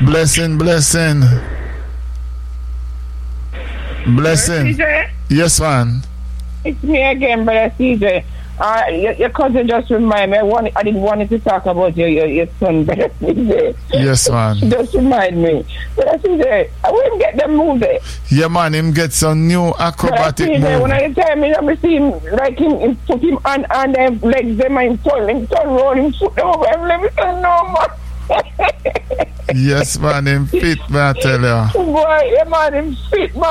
Blessing. Blessing. CJ? Yes, man. It's me again, brother CJ. Your cousin just reminded me. I didn't want to talk about your son, brother CJ. Yes, man. Just remind me. Brother CJ, I wouldn't get them movie. Yeah, man. Him get some new acrobatic CJ, move. when I tell me, I see him, like him put him on them legs, them and turn roll, him foot over, and let me say, no, man. Yes, man. Him fit, man, I tell you. Boy, yeah, man, him fit, man.